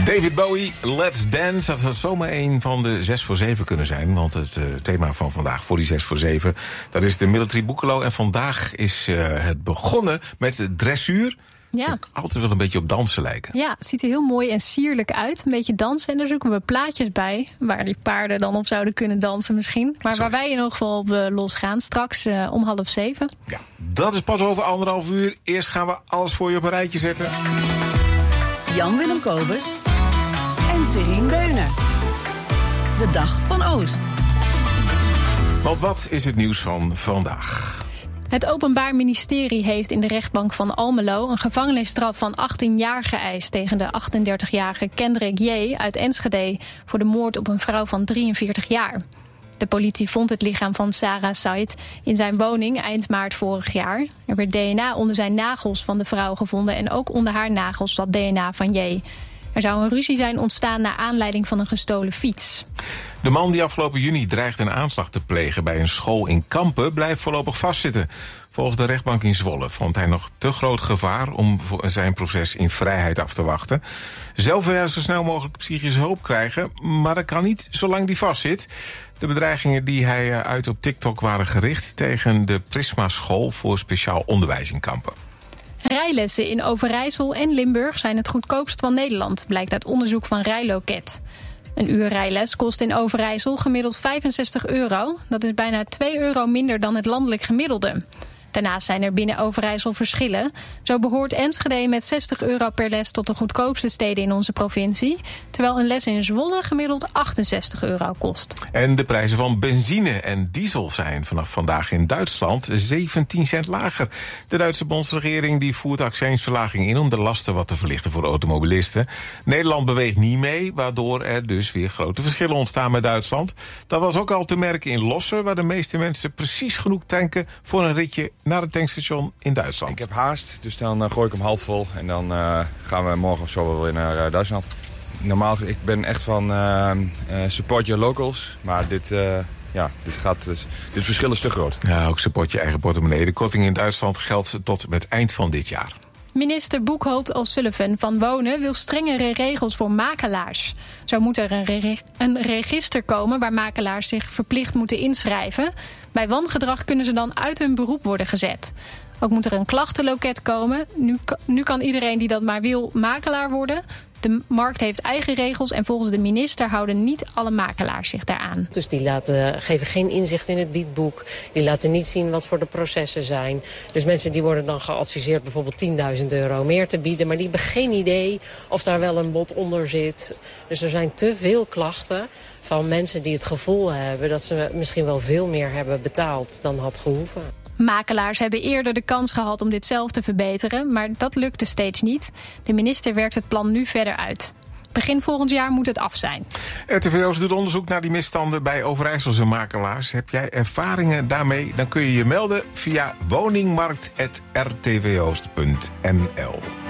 David Bowie, Let's Dance. Dat zou zomaar een van de 6 voor 7 kunnen zijn. Want het thema van vandaag voor die 6 voor 7... dat is de Military Boekelo. En vandaag is het begonnen met dressuur. Ja. Dat altijd wel een beetje op dansen lijken. Ja, het ziet er heel mooi en sierlijk uit. Een beetje dansen. En daar zoeken we plaatjes bij. Waar die paarden dan op zouden kunnen dansen misschien. Maar waar wij in ieder geval op losgaan. Straks om 6:30. Ja, dat is pas over 1,5 uur. Eerst gaan we alles voor je op een rijtje zetten. Jan-Willem Kobus en Serien Beuner. De Dag van Oost. Want wat is het nieuws van vandaag? Het Openbaar Ministerie heeft in de rechtbank van Almelo een gevangenisstraf van 18 jaar geëist tegen de 38-jarige Kendrick J. uit Enschede voor de moord op een vrouw van 43 jaar. De politie vond het lichaam van Sarah Said in zijn woning eind maart vorig jaar. Er werd DNA onder zijn nagels van de vrouw gevonden en ook onder haar nagels zat DNA van J. Er zou een ruzie zijn ontstaan naar aanleiding van een gestolen fiets. De man die afgelopen juni dreigde een aanslag te plegen bij een school in Kampen blijft voorlopig vastzitten. Volgens de rechtbank in Zwolle vond hij nog te groot gevaar om zijn proces in vrijheid af te wachten. Zelf wil hij zo snel mogelijk psychische hulp krijgen, maar dat kan niet zolang hij vastzit. De bedreigingen die hij uit op TikTok waren gericht tegen de Prisma School voor speciaal onderwijs in Kampen. Rijlessen in Overijssel en Limburg zijn het goedkoopst van Nederland, blijkt uit onderzoek van Rijloket. Een uur rijles kost in Overijssel gemiddeld €65. Dat is bijna €2 minder dan het landelijk gemiddelde. Daarnaast zijn er binnen Overijssel verschillen. Zo behoort Enschede met €60 per les tot de goedkoopste steden in onze provincie, terwijl een les in Zwolle gemiddeld €68 kost. En de prijzen van benzine en diesel zijn vanaf vandaag in Duitsland 17 cent lager. De Duitse bondsregering die voert accijnsverlaging in om de lasten wat te verlichten voor automobilisten. Nederland beweegt niet mee, waardoor er dus weer grote verschillen ontstaan met Duitsland. Dat was ook al te merken in Losser, waar de meeste mensen precies genoeg tanken voor een ritje naar het tankstation in Duitsland. Ik heb haast, dus dan gooi ik hem half vol en dan gaan we morgen of zo wel weer naar Duitsland. Normaal, ik ben echt van support your locals, maar dit verschil is te groot. Ja, ook support je eigen portemonnee. De korting in Duitsland geldt tot met eind van dit jaar. Minister Boekholt O'Sullivan van Wonen wil strengere regels voor makelaars. Zo moet er een register komen waar makelaars zich verplicht moeten inschrijven. Bij wangedrag kunnen ze dan uit hun beroep worden gezet. Ook moet er een klachtenloket komen. Nu kan iedereen die dat maar wil makelaar worden. De markt heeft eigen regels en volgens de minister houden niet alle makelaars zich daaraan. Dus die geven geen inzicht in het biedboek. Die laten niet zien wat voor de processen zijn. Dus mensen die worden dan geadviseerd bijvoorbeeld €10.000 meer te bieden. Maar die hebben geen idee of daar wel een bod onder zit. Dus er zijn te veel klachten van mensen die het gevoel hebben dat ze misschien wel veel meer hebben betaald dan had gehoeven. Makelaars hebben eerder de kans gehad om dit zelf te verbeteren, maar dat lukte steeds niet. De minister werkt het plan nu verder uit. Begin volgend jaar moet het af zijn. RTV Oost doet onderzoek naar die misstanden bij Overijsselse makelaars. Heb jij ervaringen daarmee? Dan kun je je melden via woningmarkt@rtvoost.nl.